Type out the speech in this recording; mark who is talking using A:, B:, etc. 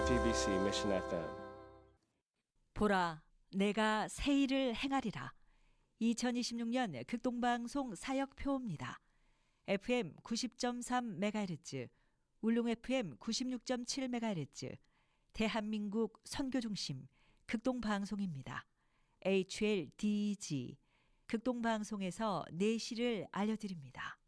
A: FEBC Mission FM.
B: 보라, 내가 새 일을 행하리라. 2026년 극동방송 사역표입니다. FM 90.3MHz, 울릉 FM 96.7MHz, 대한민국 선교중심 극동방송입니다. HLDG, 극동방송에서 내시를 알려드립니다.